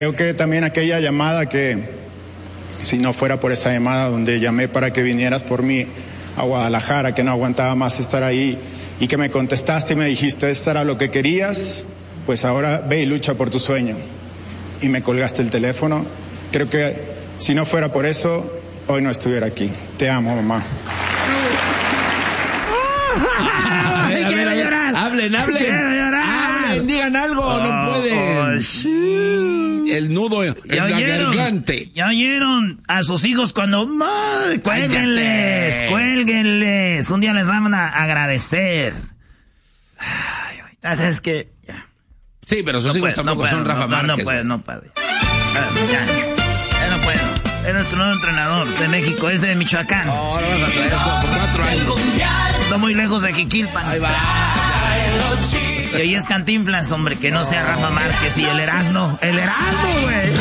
Creo que también aquella llamada que, si no fuera por esa llamada donde llamé para que vinieras por mí a Guadalajara, que no aguantaba más estar ahí, y que me contestaste y me dijiste, esto era lo que querías, pues ahora ve y lucha por tu sueño. Y me colgaste el teléfono. Creo que si no fuera por eso, hoy no estuviera aquí. Te amo, mamá. ¡Ay, quiero llorar! Hablen. ¡Quiero llorar! Hablen, digan algo, no pueden. El nudo en la garganta. ¿Ya oyeron a sus hijos cuando... ¡Cuélguenles! Un día les van a agradecer. Es que... Ya. Sí, pero sus hijos tampoco son Rafa Márquez. No puedo. Ya no puedo. Es nuestro nuevo entrenador de México, es de Michoacán. No, vas a traer esto por 4 años. Está muy lejos de Jiquilpan. Ahí va. Y ahí es Cantinflas, hombre, que no sea Rafa Márquez y el Erasmo, güey.